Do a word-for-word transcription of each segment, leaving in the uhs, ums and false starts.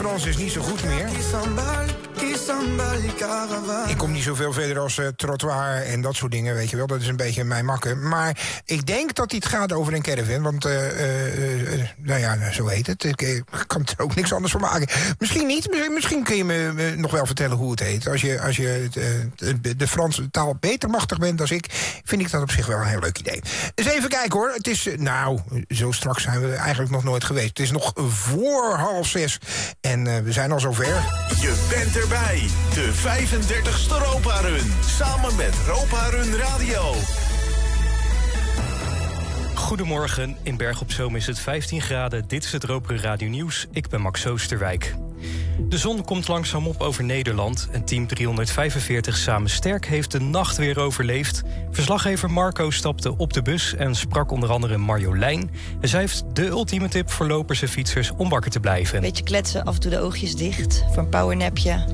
Frans is niet zo goed meer. Ik kom niet zoveel verder als uh, trottoir en dat soort dingen, weet je wel. Dat is een beetje mijn makken. Maar ik denk dat dit gaat over een caravan. Want, uh, uh, uh, nou ja, zo heet het. Ik, ik kan er ook niks anders van maken. Misschien niet. Misschien kun je me uh, nog wel vertellen hoe het heet. Als je, als je uh, de Franse taal beter machtig bent dan ik, vind ik dat op zich wel een heel leuk idee. Eens even kijken hoor. Het is, uh, nou, zo straks zijn we eigenlijk nog nooit geweest. Het is nog voor half zes. En uh, we zijn al zover. Je bent erbij. De vijfendertigste Ropa Run. Samen met Ropa Run Radio. Goedemorgen. In Berg op Zoom is het vijftien graden. Dit is het Ropa Run Radio Nieuws. Ik ben Max Oosterwijk. De zon komt langzaam op over Nederland. En team driehonderdvijfenveertig Samen Sterk heeft de nacht weer overleefd. Verslaggever Marco stapte op de bus en sprak onder andere Marjolein. En zij heeft de ultieme tip voor lopers en fietsers om wakker te blijven. Een beetje kletsen, af en toe de oogjes dicht voor een powernapje. En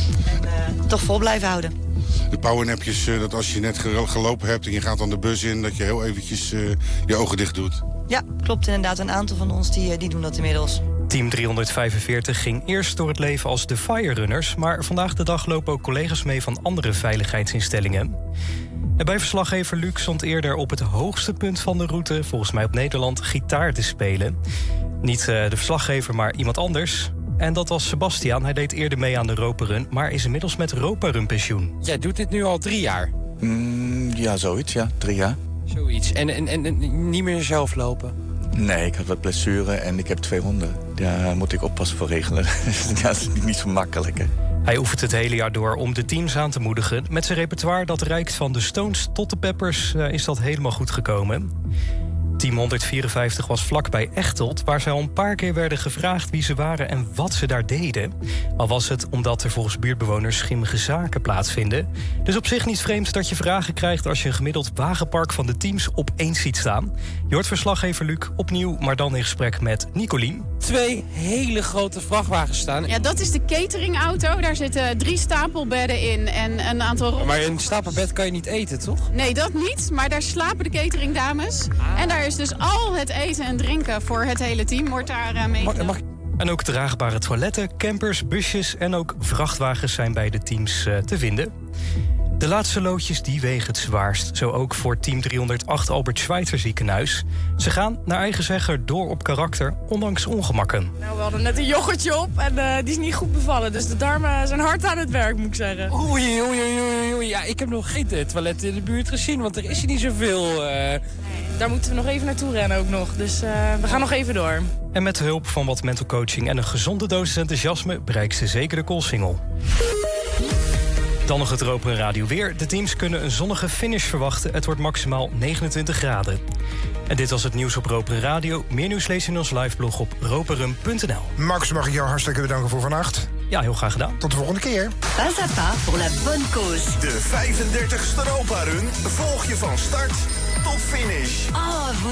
uh, toch vol blijven houden. De powernapjes, uh, dat als je net gelopen hebt en je gaat dan de bus in, dat je heel eventjes uh, je ogen dicht doet. Ja, klopt inderdaad. Een aantal van ons die, die doen dat inmiddels. Team driehonderdvijfenveertig ging eerst door het leven als de Fire Runners, maar vandaag de dag lopen ook collega's mee van andere veiligheidsinstellingen. En bij verslaggever Luc stond eerder op het hoogste punt van de route, volgens mij op Nederland, gitaar te spelen. Niet uh, de verslaggever, maar iemand anders. En dat was Sebastiaan. Hij deed eerder mee aan de Ropa Run, maar is inmiddels met Ropa Run pensioen. Jij doet dit nu al drie jaar? Mm, ja, zoiets, ja. Drie jaar. Zoiets. En, en, en, en niet meer zelf lopen? Nee, ik had wat blessure en ik heb twee honden. Daar moet ik oppassen voor regelen. Dat is niet zo makkelijk, hè. Hij oefent het hele jaar door om de teams aan te moedigen. Met zijn repertoire dat reikt van de Stones tot de Peppers uh, is dat helemaal goed gekomen. Team honderdvierenvijftig was vlakbij Echteld, waar ze al een paar keer werden gevraagd wie ze waren en wat ze daar deden. Al was het omdat er volgens buurtbewoners schimmige zaken plaatsvinden. Dus op zich niet vreemd dat je vragen krijgt als je een gemiddeld wagenpark van de teams opeens ziet staan. Je hoort verslaggever Luc opnieuw, maar dan in gesprek met Nicolien. Twee hele grote vrachtwagens staan. Ja, dat is de cateringauto. Daar zitten drie stapelbedden in en een aantal... Maar in een stapelbed kan je niet eten, toch? Nee, dat niet. Maar daar slapen de cateringdames. Ah. En daar is dus al het eten en drinken voor het hele team wordt daar uh, meegenomen. Mag... En ook draagbare toiletten, campers, busjes en ook vrachtwagens zijn bij de teams uh, te vinden. De laatste loodjes die wegen het zwaarst. Zo ook voor team driehonderdacht Albert Schweitzer ziekenhuis. Ze gaan naar eigen zeggen door op karakter, ondanks ongemakken. Nou, we hadden net een yoghurtje op en uh, die is niet goed bevallen. Dus de darmen zijn hard aan het werk, moet ik zeggen. Oei, oei, oei, oei. Ja, ik heb nog geen toiletten in de buurt gezien, want er is hier niet zoveel. Uh... Nee, daar moeten we nog even naartoe rennen ook nog. Dus uh, we gaan nog even door. En met de hulp van wat mental coaching en een gezonde dosis enthousiasme bereikt ze zeker de koolsingel. Dan nog het Ropa Run Radio weer. De teams kunnen een zonnige finish verwachten. Het wordt maximaal negenentwintig graden. En dit was het nieuws op Ropa Run Radio. Meer nieuws lees je in ons liveblog op roparun punt n l. Max, mag ik jou hartstikke bedanken voor vannacht. Ja, heel graag gedaan. Tot de volgende keer. Pas à pas pour la bonne cause. De vijfendertigste Ropa Run volg je van start tot finish. Oh,